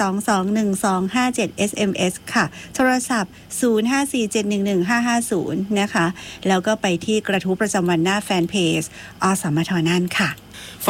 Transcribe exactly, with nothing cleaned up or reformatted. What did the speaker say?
สองสอง หนึ่งสองห้าเจ็ด เอส เอ็ม เอส ค่ะโทรศัพท์ศูนย์ ห้า สี่ เจ็ด หนึ่ง หนึ่ง ห้า ห้า ศูนย์นะคะแล้วก็ไปที่กระทู้ประจำวันหน้าแฟนเพจอสมทน่านค่ะ